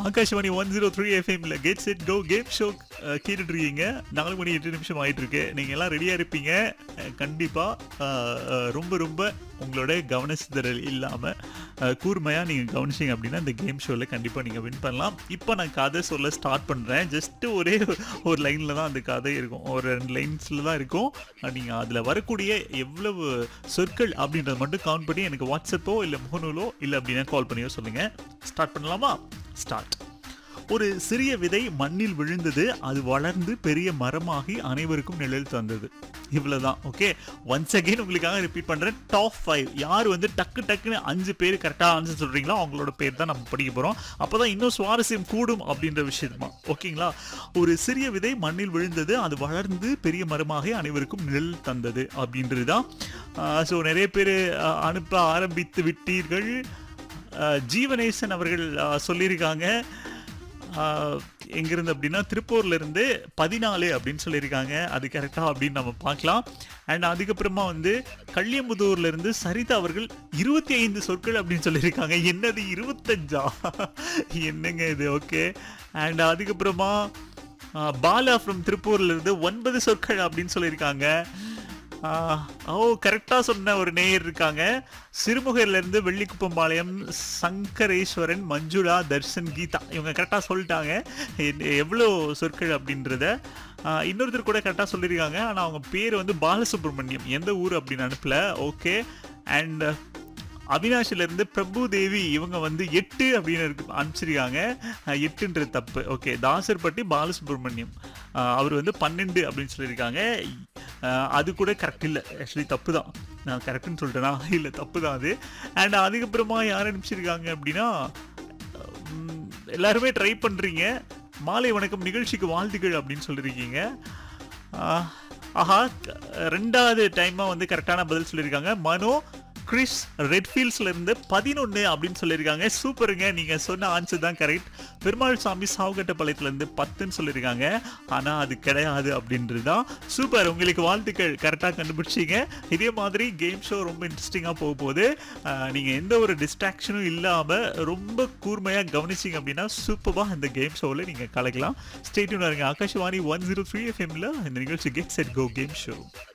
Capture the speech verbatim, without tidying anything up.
Akashvani one zero three எஃப்எம்ல get set go game show கேட்டுட்டு இருக்கீங்க. நாலு மணி எட்டு நிமிஷம் ஆயிட்டு இருக்கு. நீங்க எல்லாம் ரெடியா இருப்பீங்க கண்டிப்பா. ரொம்ப ரொம்ப உங்களோட கவனச்சிதறல் இல்லாம கூர்மையா நீங்க கவனிச்சிங்க அப்படின்னா இந்த கேம் ஷோல கண்டிப்பா நீங்க வின் பண்ணலாம். இப்போ நான் கதை சொல்ல ஸ்டார்ட் பண்றேன். ஜஸ்ட் ஒரே ஒரு லைன்ல தான் அந்த கதை இருக்கும், ஒரு ரெண்டு லைன்ஸ்ல தான் இருக்கும். நீங்க அதுல வரக்கூடிய எவ்வளவு சொற்கள் அப்படின்றத மட்டும் கவுண்ட் பண்ணி எனக்கு வாட்ஸ்அப்போ இல்லை முகநூலோ இல்லை அப்படின்னா கால் பண்ணியோ சொல்லுங்க. ஸ்டார்ட் பண்ணலாமா? ஸ்டார்ட். ஒரு சிறிய விதை மண்ணில் விழுந்தது, அது வளர்ந்து பெரிய மரமாகி அனைவருக்கும் நிழல் தந்தது. இவ்வளவுதான். ஓகே, ஒன்ஸ் அகைன் உங்களுக்காக ரிப்பீட் பண்றேன். டாப் ஃபைவ் யார் வந்து டக்கு டக்குன்னு அஞ்சு பேர் கரெக்டா ஆன்சர் சொல்றீங்களோ அவங்களோட பேர் தான் நம்ம படிக்க போறோம். அப்பதான் இன்னும் சுவாரஸ்யம் கூடும் அப்படின்ற விஷயமா. ஓகேங்களா? ஒரு சிறிய விதை மண்ணில் விழுந்தது, அது வளர்ந்து பெரிய மரமாகி அனைவருக்கும் நிழல் தந்தது அப்படின்றதுதான். ஸோ நிறைய பேர் அனுப்ப ஆரம்பித்து விட்டீர்கள். ஜீவனேசன் அவர்கள் சொல்லியிருக்காங்க எங்கிருந்து அப்படின்னா திருப்பூர்ல இருந்து பதினாலு அப்படின்னு சொல்லியிருக்காங்க. அது கரெக்டா அப்படின்னு நம்ம பார்க்கலாம். அண்ட் அதுக்கப்புறமா வந்து கள்ளியமுதூர்ல இருந்து சரிதா அவர்கள் இருபத்தி ஐந்து சொற்கள் அப்படின்னு சொல்லியிருக்காங்க. என்னது இருபத்தஞ்சா? என்னங்க இது? ஓகே. அண்ட் அதுக்கப்புறமா பாலா ஃப்ரம் திருப்பூர்ல இருந்து ஒன்பது சொற்கள் அப்படின்னு சொல்லியிருக்காங்க. ஓ, கரெக்டா சொன்ன ஒரு நேயர் இருக்காங்க. சிறுமுகையில இருந்து வெள்ளிக்குப்பம்பாளையம் சங்கரேஸ்வரன், மஞ்சுளா, தர்ஷன், கீதா இவங்க கரெக்டா சொல்லிட்டாங்க எவ்வளோ சொற்கள் அப்படின்றத. இன்னொருத்தர் கூட கரெக்டா சொல்லியிருக்காங்க. ஆனால் அவங்க பேர் வந்து பாலசுப்ரமணியம், எந்த ஊர் அப்படின்னு அனுப்பல. ஓகே. அண்ட் அவினாஷில இருந்து பிரபு தேவி இவங்க வந்து எட்டு அப்படின்னு அனுப்பிச்சிருக்காங்க. எட்டுன்றது தப்பு. ஓகே. தாசர்பட்டி பாலசுப்ரமணியம் அவர் வந்து பன்னெண்டு அப்படின்னு சொல்லியிருக்காங்க. அது கூட கரெக்ட் இல்லை, ஆக்சுவலி தப்பு தான். நான் கரெக்டுன்னு சொல்லிட்டேனா? இல்லை, தப்பு தான் அது. அண்ட் அதுக்கப்புறமா யார் அனுப்பிச்சிருக்காங்க அப்படின்னா எல்லாருமே ட்ரை பண்ணுறீங்க. மாலை வணக்கம், நிகழ்ச்சிக்கு வாழ்த்துக்கள் அப்படின்னு சொல்லியிருக்கீங்க. ஆஹா, ரெண்டாவது டைமாக வந்து கரெக்டான பதில் சொல்லியிருக்காங்க. மனோ கிறிஸ் ரெட்ஃபீல்ட்ஸ்ல இருந்து பதினொன்று அப்படின்னு சொல்லியிருக்காங்க. சூப்பருங்க, நீங்க சொன்ன ஆன்சர் தான் கரெக்ட். பெருமாள் சாமி சாவுகட்டப்பாளையத்துல இருந்து பத்துன்னு சொல்லியிருக்காங்க. ஆனா அது கிடையாது அப்படின்றது தான். சூப்பர், உங்களுக்கு வாழ்த்துக்கள், கரெக்டாக கண்டுபிடிச்சிங்க. இதே மாதிரி கேம் ஷோ ரொம்ப இன்ட்ரெஸ்டிங்காக போக போகுது. நீங்க எந்த ஒரு டிஸ்ட்ராக்ஷனும் இல்லாம ரொம்ப கூர்மையா கவனிச்சிங்க அப்படின்னா சூப்பரா இந்த கேம் ஷோவில் நீங்க கலக்கலாம். ஸ்டே டியூனா இருங்க. ஆகாஷ்வாணி ஒன் ஜீரோ த்ரீ எஃப்எம்ல இந்த நிகழ்ச்சி get set go game show.